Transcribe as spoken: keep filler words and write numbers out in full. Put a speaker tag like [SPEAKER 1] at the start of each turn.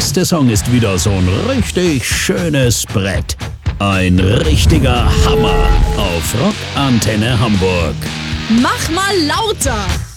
[SPEAKER 1] nächste Song ist wieder so ein richtig schönes Brett. Ein richtiger Hammer auf Rock Antenne Hamburg.
[SPEAKER 2] Mach mal lauter!